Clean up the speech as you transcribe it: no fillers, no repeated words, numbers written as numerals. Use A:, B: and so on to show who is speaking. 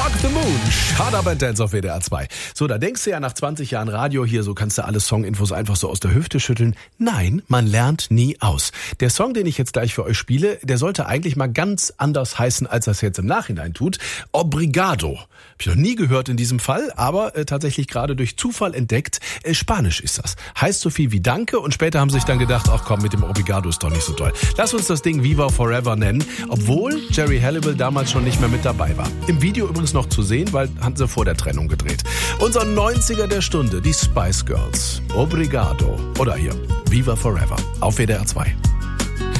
A: Walk the Moon, Shut Up and Dance auf WDR 2. So, da denkst du ja nach 20 Jahren Radio hier, so kannst du alle Songinfos einfach so aus der Hüfte schütteln. Nein, man lernt nie aus. Der Song, den ich jetzt gleich für euch spiele, der sollte eigentlich mal ganz anders heißen, als das jetzt im Nachhinein tut. Obrigado. Hab ich noch nie gehört in diesem Fall, aber tatsächlich gerade durch Zufall entdeckt. Spanisch ist das. Heißt so viel wie Danke und später haben sie sich dann gedacht, ach komm, mit dem Obrigado ist doch nicht so toll. Lass uns das Ding Viva Forever nennen, obwohl Geri Halliwell damals schon nicht mehr mit dabei war. Im Video übrigens noch zu sehen, weil hatten sie vor der Trennung gedreht. Unser 90er der Stunde, die Spice Girls. Obrigado. Oder hier, Viva Forever. Auf WDR 2.